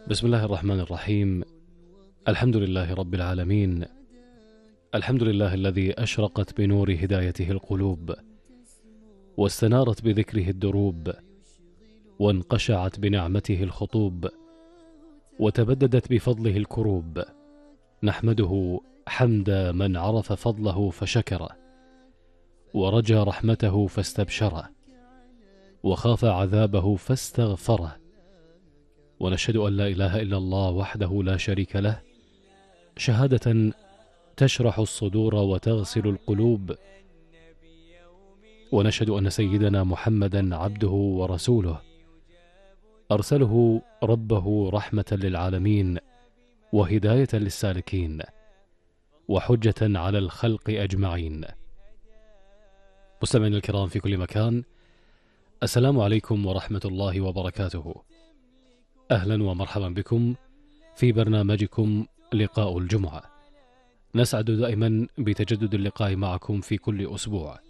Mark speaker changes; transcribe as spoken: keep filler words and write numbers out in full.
Speaker 1: بسم الله الرحمن الرحيم. الحمد لله رب العالمين. الحمد لله الذي أشرقت بنور هدايته القلوب، واستنارت بذكره الدروب، وانقشعت بنعمته الخطوب، وتبددت بفضله الكروب. نحمده حمد من عرف فضله فشكره، ورجى رحمته فاستبشره، وخاف عذابه فاستغفره. ونشهد أن لا إله إلا الله وحده لا شريك له، شهادة تشرح الصدور وتغسل القلوب. ونشهد أن سيدنا محمدا عبده ورسوله، أرسله ربه رحمة للعالمين وهداية للسالكين، وحجة على الخلق أجمعين. مستمعينا الكرام في كل مكان، السلام عليكم ورحمة الله وبركاته. أهلا ومرحبا بكم في برنامجكم لقاء الجمعة. نسعد دائما بتجدد اللقاء معكم في كل أسبوع،